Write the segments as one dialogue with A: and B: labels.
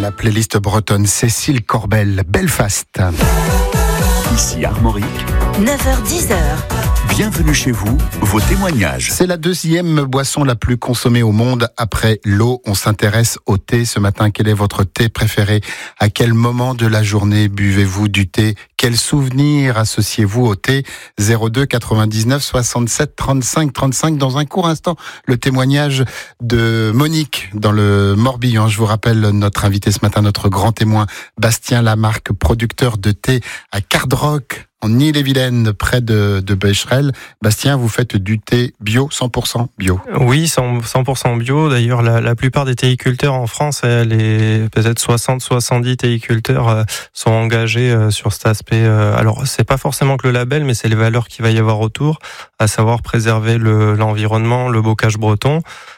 A: La playlist bretonne Cécile Corbel, Belfast.
B: Ici Armorique,
C: 9h-10h.
B: bienvenue chez vous, vos témoignages.
A: C'est la deuxième boisson la plus consommée au monde après l'eau. On s'intéresse au thé ce matin. Quel est votre thé préféré? À quel moment de la journée buvez-vous du thé? Quels souvenirs associez-vous au thé? 02 99 67 35 35. Dans un court instant, le témoignage de Monique dans le Morbihan. Je vous rappelle notre invité ce matin, notre grand témoin, Bastien Lamarque, producteur de thé à Cardrock, en Ille-et-Vilaine, près de Becherel. Bastien, vous faites du thé bio, 100% bio.
D: Oui, 100% bio. D'ailleurs, la plupart des théiculteurs en France, les peut-être 60-70 théiculteurs sont engagés sur cet aspect. Alors, c'est pas forcément que le label, mais c'est les valeurs qu'il va y avoir autour, à savoir préserver l'environnement, le bocage breton.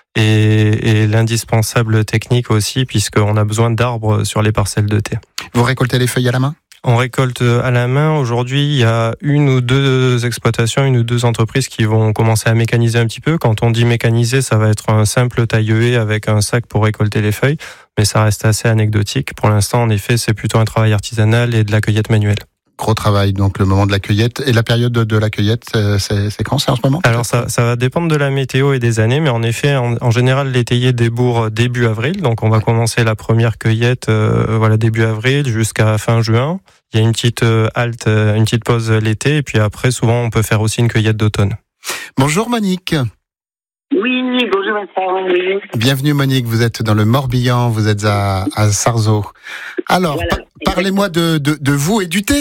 D: Et l'indispensable technique aussi, puisqu'on a besoin d'arbres sur les parcelles de thé.
A: Vous récoltez les feuilles à la main?
D: On récolte à la main. Aujourd'hui, il y a une ou deux exploitations, une ou deux entreprises qui vont commencer à mécaniser un petit peu. Quand on dit mécaniser, ça va être un simple taille-haie avec un sac pour récolter les feuilles, mais ça reste assez anecdotique. Pour l'instant, en effet, c'est plutôt un travail artisanal et de la cueillette manuelle.
A: Gros travail, donc le moment de la cueillette. Et la période de la cueillette, c'est quand? C'est en ce moment?
D: Alors ça va dépendre de la météo et des années, mais en effet, en général, les théiers débourrent début avril. Donc on va commencer la première cueillette début avril jusqu'à fin juin. Il y a une petite halte, une petite pause l'été, et puis après, souvent, on peut faire aussi une cueillette d'automne.
A: Bonjour Monique.
E: Oui, bonjour Vincent. Oui.
A: Bienvenue Monique, vous êtes dans le Morbihan, vous êtes à Sarzeau. Alors,
E: Voilà.
A: Parlez-moi de vous et du thé.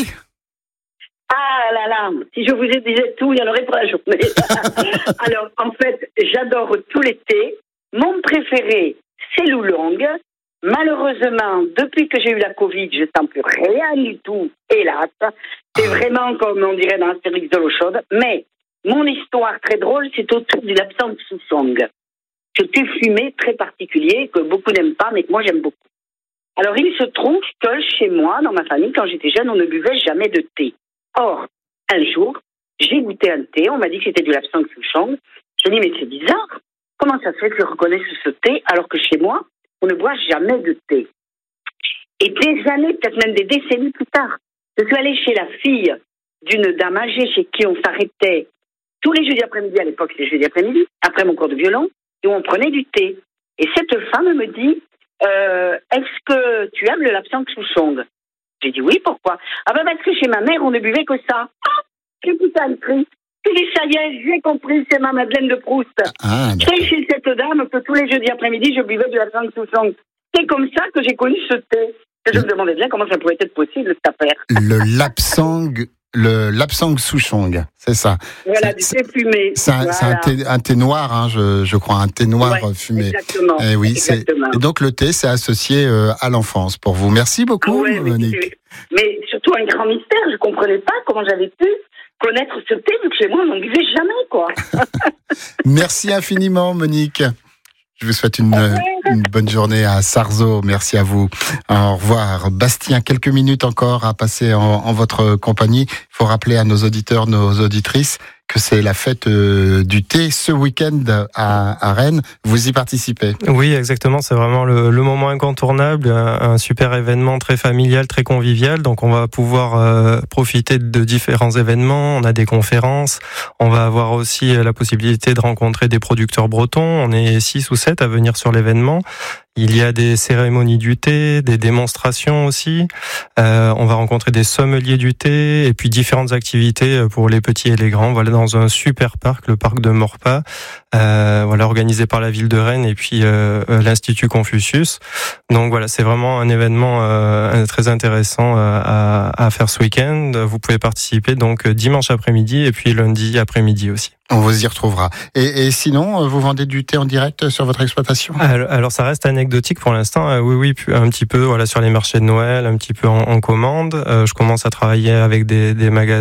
E: Ah là là, si je vous disais tout, il y en aurait pour la journée. Alors, en fait, j'adore tous les thés. Mon préféré, c'est l'oolong. Malheureusement, depuis que j'ai eu la Covid, je ne sens plus rien du tout, hélas. C'est vraiment comme on dirait dans Astérix de l'eau chaude. Mais mon histoire très drôle, c'est autour du lapsang souchong. C'est un fumé très particulier que beaucoup n'aiment pas, mais que moi j'aime beaucoup. Alors, il se trouve que chez moi, dans ma famille, quand j'étais jeune, on ne buvait jamais de thé. Or, un jour, j'ai goûté un thé, on m'a dit que c'était du lapsang souchong. J'ai dit, mais c'est bizarre, comment ça se fait que je reconnaisse ce thé alors que chez moi, on ne boit jamais de thé? Et des années, peut-être même des décennies plus tard, je suis allée chez la fille d'une dame âgée chez qui on s'arrêtait tous les jeudis après-midi, à l'époque c'était jeudi après-midi, après mon cours de violon, et où on prenait du thé. Et cette femme me dit, est-ce que tu aimes le lapsang souchong? J'ai dit oui, pourquoi? Ah ben parce que chez ma mère, on ne buvait que ça. Ah, j'ai écouté un cri. J'ai dit, ça y est, j'ai compris, c'est ma Madeleine de Proust. C'est chez cette dame que tous les jeudis après-midi, je buvais du lapsang souchong. C'est comme ça que j'ai connu ce thé. Et je me demandais bien comment ça pouvait être possible, cette affaire.
A: Le lapsang souchong, c'est ça.
E: Voilà, du thé fumé.
A: C'est un thé noir, hein, je crois, un thé noir fumé.
E: Exactement.
A: Et oui,
E: exactement.
A: Et donc le thé, c'est associé à l'enfance pour vous. Merci beaucoup, Monique.
E: Mais surtout un grand mystère, je ne comprenais pas comment j'avais pu connaître ce thé, vu que chez moi, on n'en buvait jamais, quoi.
A: Merci infiniment, Monique. Je vous souhaite une bonne journée à Sarzeau. Merci à vous. Au revoir. Bastien, quelques minutes encore à passer en votre compagnie. Il faut rappeler à nos auditeurs, nos auditrices, que c'est la fête du thé ce week-end à Rennes. Vous y participez?
D: Oui, exactement. C'est vraiment le moment incontournable, un super événement très familial, très convivial. Donc, on va pouvoir profiter de différents événements. On a des conférences. On va avoir aussi la possibilité de rencontrer des producteurs bretons. On est 6 ou 7 à venir sur l'événement. Il y a des cérémonies du thé, des démonstrations aussi. On va rencontrer des sommeliers du thé et puis différentes activités pour les petits et les grands. Voilà, dans un super parc, le parc de Maurepas, organisé par la ville de Rennes et puis l'Institut Confucius. Donc voilà, c'est vraiment un événement très intéressant à faire ce week-end. Vous pouvez participer donc dimanche après-midi et puis lundi après-midi aussi.
A: On vous y retrouvera. Et sinon, vous vendez du thé en direct sur votre exploitation?
D: Alors ça reste anecdotique pour l'instant. Oui, un petit peu sur les marchés de Noël, un petit peu en commande. Je commence à travailler avec des magasins